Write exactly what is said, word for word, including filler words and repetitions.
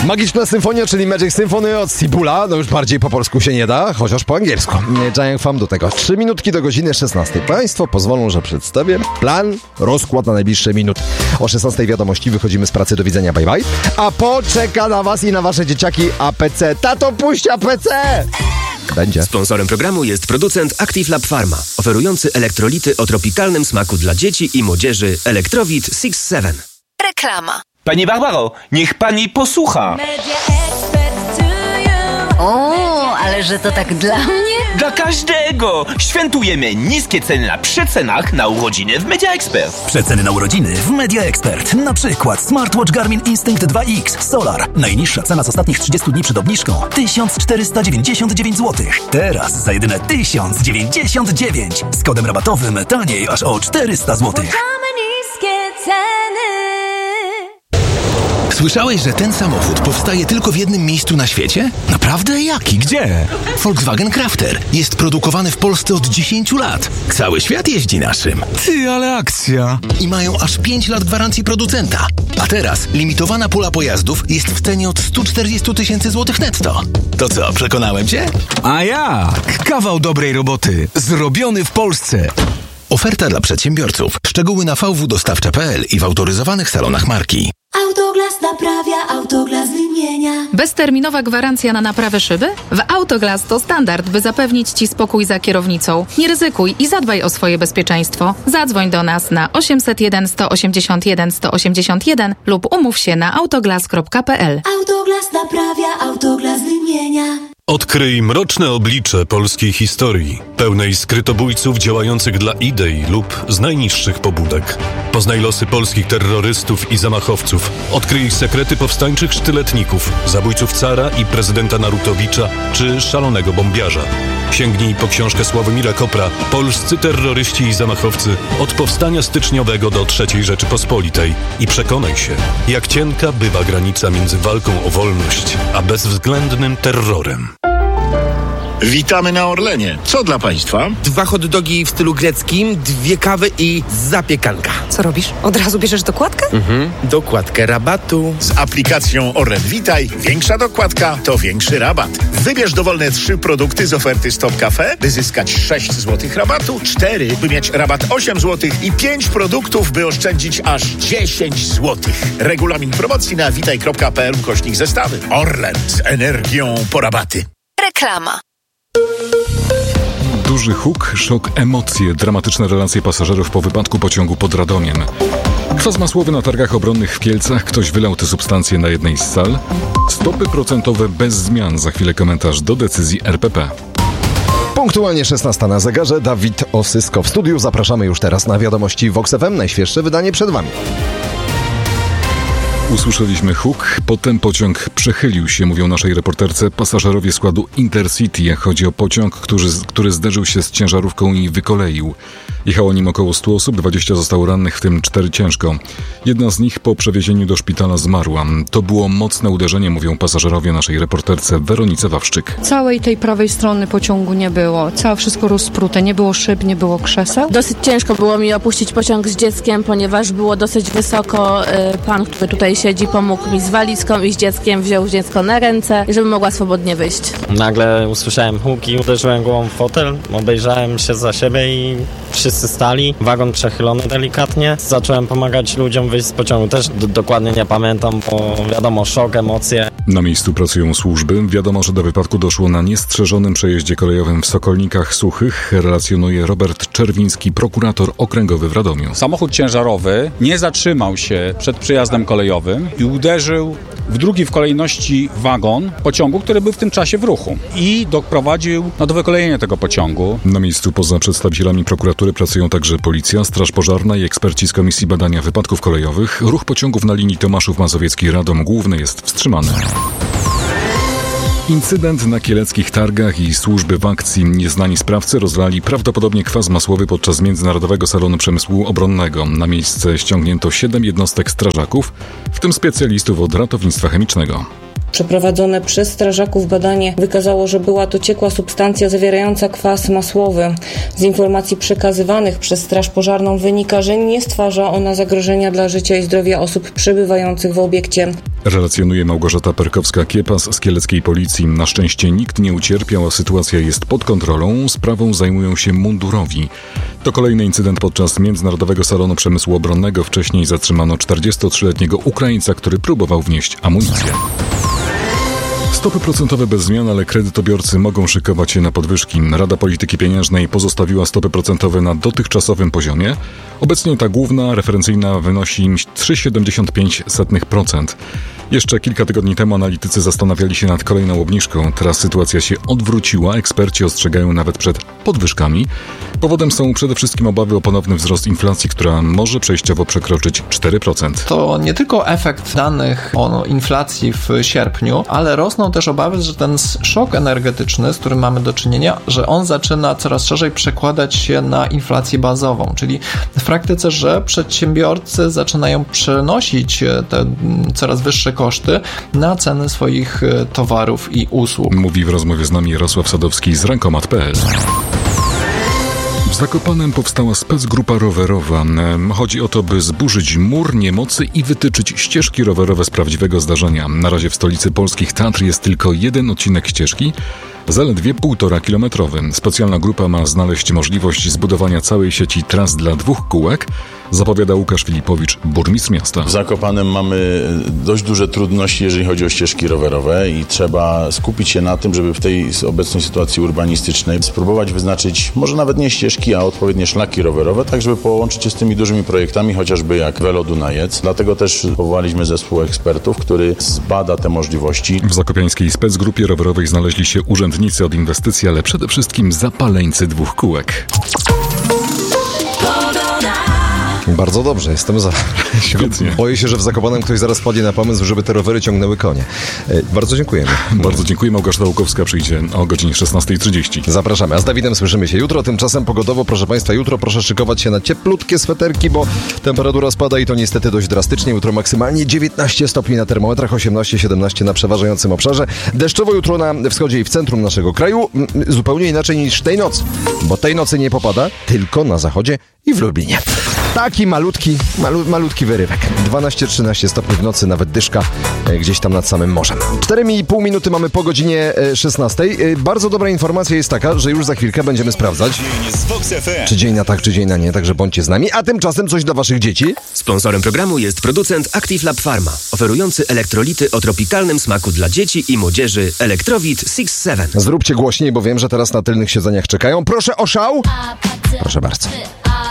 Magiczna Symfonia, czyli Magic Symphony od Sibula. No już bardziej po polsku się nie da, chociaż po angielsku. Giant Fam do tego. Trzy minutki do godziny szesnastej. Państwo pozwolą, że przedstawię plan, rozkład na najbliższe minuty. O szesnastej wiadomości wychodzimy z pracy, do widzenia, bye bye. A poczeka na was i na wasze dzieciaki A P C. Tato, puść A P C! Będzie. Sponsorem programu jest producent Active Lab Pharma, oferujący elektrolity o tropikalnym smaku dla dzieci i młodzieży Elektrowit six seven. Reklama. Pani Barbaro, niech pani posłucha. O, ale że to tak dla mnie? Dla każdego! Świętujemy niskie ceny na przecenach na urodziny w Media Expert. Przeceny na urodziny w Media Expert. Na przykład smartwatch Garmin Instinct dwa X Solar. Najniższa cena z ostatnich trzydziestu dni przed obniżką tysiąc czterysta dziewięćdziesiąt dziewięć złotych. Teraz za jedyne tysiąc dziewięćdziesiąt dziewięć. Z kodem rabatowym taniej aż o czterysta złotych. Niskie ceny. Słyszałeś, że ten samochód powstaje tylko w jednym miejscu na świecie? Naprawdę? Jaki? Gdzie? Volkswagen Crafter. Jest produkowany w Polsce od dziesięciu lat. Cały świat jeździ naszym. Ty, ale akcja. I mają aż pięć lat gwarancji producenta. A teraz limitowana pula pojazdów jest w cenie od stu czterdziestu tysięcy złotych netto. To co, przekonałem cię? A jak? Kawał dobrej roboty. Zrobiony w Polsce. Oferta dla przedsiębiorców. Szczegóły na v w dostawcza kropka p l i w autoryzowanych salonach marki. Autoglas naprawia, Autoglas wymienia. Bezterminowa gwarancja na naprawę szyby? W Autoglas to standard, by zapewnić Ci spokój za kierownicą. Nie ryzykuj i zadbaj o swoje bezpieczeństwo. Zadzwoń do nas na osiemset jeden sto osiemdziesiąt jeden sto osiemdziesiąt jeden lub umów się na autoglas kropka p l. Autoglas naprawia, Autoglas wymienia. Odkryj mroczne oblicze polskiej historii, pełnej skrytobójców działających dla idei lub z najniższych pobudek. Poznaj losy polskich terrorystów i zamachowców. Odkryj ich sekrety powstańczych sztyletników, zabójców cara i prezydenta Narutowicza czy szalonego bombiarza. Sięgnij po książkę Sławomira Kopra Polscy terroryści i zamachowcy od powstania styczniowego do trzeciej Rzeczypospolitej i przekonaj się, jak cienka bywa granica między walką o wolność a bezwzględnym terrorem. Witamy na Orlenie. Co dla państwa? Dwa hot dogi w stylu greckim, dwie kawy i zapiekanka. Co robisz? Od razu bierzesz dokładkę? Mhm. Dokładkę rabatu. Z aplikacją Orlen Witaj większa dokładka to większy rabat. Wybierz dowolne trzy produkty z oferty Stop Cafe, by zyskać sześć złotych rabatu, cztery, by mieć rabat osiem złotych i pięć produktów, by oszczędzić aż dziesięć złotych. Regulamin promocji na witaj kropka p l ukośnik zestawy. Orlen z energią po rabaty. Reklama. Duży huk, szok, emocje, dramatyczne relacje pasażerów po wypadku pociągu pod Radomiem. Kwas masłowy na targach obronnych w Kielcach. Ktoś wylał te substancje na jednej z sal. Stopy procentowe bez zmian. Za chwilę komentarz do decyzji R P P. Punktualnie szesnasta na zegarze. Dawid Osysko w studiu. Zapraszamy już teraz na wiadomości Vox F M. Najświeższe wydanie przed wami. Usłyszeliśmy huk, potem pociąg przechylił się, mówią naszej reporterce pasażerowie składu Intercity. Chodzi o pociąg, który, który zderzył się z ciężarówką i wykoleił. Jechało nim około stu osób, dwadzieścia zostało rannych, w tym cztery ciężko. Jedna z nich po przewiezieniu do szpitala zmarła. To było mocne uderzenie, mówią pasażerowie naszej reporterce Weronice Wawrzyk. Całej tej prawej strony pociągu nie było. Całe wszystko rozprute. Nie było szyb, nie było krzeseł. Dosyć ciężko było mi opuścić pociąg z dzieckiem, ponieważ było dosyć wysoko. Pan, który tutaj siedzi, pomógł mi z walizką i z dzieckiem, wziął dziecko na ręce, żeby mogła swobodnie wyjść. Nagle usłyszałem huk i uderzyłem głową w fotel, obejrzałem się za siebie i wszyscy stali, wagon przechylony delikatnie. Zacząłem pomagać ludziom wyjść z pociągu. Też d- dokładnie nie pamiętam, bo wiadomo, szok, emocje. Na miejscu pracują służby. Wiadomo, że do wypadku doszło na niestrzeżonym przejeździe kolejowym w Sokolnikach Suchych. Relacjonuje Robert Czerwiński, prokurator okręgowy w Radomiu. Samochód ciężarowy nie zatrzymał się przed przejazdem kolejowym i uderzył w drugi w kolejności wagon pociągu, który był w tym czasie w ruchu i doprowadził no, do wykolejenia tego pociągu. Na miejscu poza przedstawicielami prokuratury pracują także policja, straż pożarna i eksperci z Komisji Badania Wypadków Kolejowych. Ruch pociągów na linii Tomaszów Mazowiecki-Radom Główny jest wstrzymany. Incydent na kieleckich targach i służby w akcji. Nieznani sprawcy rozlali prawdopodobnie kwas masłowy podczas Międzynarodowego Salonu Przemysłu Obronnego. Na miejsce ściągnięto siedem jednostek strażaków, w tym specjalistów od ratownictwa chemicznego. Przeprowadzone przez strażaków badanie wykazało, że była to ciekła substancja zawierająca kwas masłowy. Z informacji przekazywanych przez Straż Pożarną wynika, że nie stwarza ona zagrożenia dla życia i zdrowia osób przebywających w obiekcie. Relacjonuje Małgorzata Perkowska-Kiepas z kieleckiej policji. Na szczęście nikt nie ucierpiał, a sytuacja jest pod kontrolą. Sprawą zajmują się mundurowi. To kolejny incydent podczas Międzynarodowego Salonu Przemysłu Obronnego. Wcześniej zatrzymano czterdziestotrzyletniego Ukraińca, który próbował wnieść amunicję. Stopy procentowe bez zmian, ale kredytobiorcy mogą szykować się na podwyżki. Rada Polityki Pieniężnej pozostawiła stopy procentowe na dotychczasowym poziomie. Obecnie ta główna referencyjna wynosi trzy przecinek siedemdziesiąt pięć procent. Jeszcze kilka tygodni temu analitycy zastanawiali się nad kolejną obniżką. Teraz sytuacja się odwróciła. Eksperci ostrzegają nawet przed podwyżkami. Powodem są przede wszystkim obawy o ponowny wzrost inflacji, która może przejściowo przekroczyć cztery procent. To nie tylko efekt danych o inflacji w sierpniu, ale rosną też obawy, że ten szok energetyczny, z którym mamy do czynienia, że on zaczyna coraz szerzej przekładać się na inflację bazową, czyli w praktyce, że przedsiębiorcy zaczynają przenosić te coraz wyższe koszty na ceny swoich towarów i usług. Mówi w rozmowie z nami Jarosław Sadowski z Rankomat kropka pe el. W Zakopanem powstała specgrupa rowerowa. Chodzi o to, by zburzyć mur niemocy i wytyczyć ścieżki rowerowe z prawdziwego zdarzenia. Na razie w stolicy polskich Tatr jest tylko jeden odcinek ścieżki, zaledwie półtora kilometrowy. Specjalna grupa ma znaleźć możliwość zbudowania całej sieci tras dla dwóch kółek, zapowiada Łukasz Filipowicz, burmistrz miasta. W Zakopanem mamy dość duże trudności, jeżeli chodzi o ścieżki rowerowe i trzeba skupić się na tym, żeby w tej obecnej sytuacji urbanistycznej spróbować wyznaczyć może nawet nie ścieżki, a odpowiednie szlaki rowerowe, tak żeby połączyć się z tymi dużymi projektami, chociażby jak Velo Dunajec. Dlatego też powołaliśmy zespół ekspertów, który zbada te możliwości. W zakopiańskiej specgrupie rowerowej znaleźli się urzędnicy od inwestycji, ale przede wszystkim zapaleńcy dwóch kółek. Bardzo dobrze, jestem za. Świetnie. Boję się, że w Zakopanem ktoś zaraz wpadnie na pomysł, żeby te rowery ciągnęły konie. E, bardzo dziękujemy. Bardzo dziękuję. Małgorzata Łukowska przyjdzie o godzinie szesnasta trzydzieści. Zapraszamy. A z Dawidem słyszymy się jutro. Tymczasem pogodowo, proszę Państwa, jutro proszę szykować się na cieplutkie sweterki, bo temperatura spada i to niestety dość drastycznie. Jutro maksymalnie dziewiętnaście stopni na termometrach, osiemnaście siedemnaście na przeważającym obszarze. Deszczowo jutro na wschodzie i w centrum naszego kraju. Zupełnie inaczej niż tej nocy, bo tej nocy nie popada, tylko na zachodzie i w Lublinie. Taki malutki, malu, malutki wyrywek. dwanaście trzynaście stopni w nocy, nawet dyszka e, gdzieś tam nad samym morzem. cztery i pół minuty mamy po godzinie e, szesnastej. E, bardzo dobra informacja jest taka, że już za chwilkę będziemy sprawdzać, czy dzień na tak, czy dzień na nie, także bądźcie z nami. A tymczasem coś dla waszych dzieci. Sponsorem programu jest producent Active Lab Pharma, oferujący elektrolity o tropikalnym smaku dla dzieci i młodzieży Electrowit six seven. Zróbcie głośniej, bo wiem, że teraz na tylnych siedzeniach czekają. Proszę o szał. Proszę bardzo.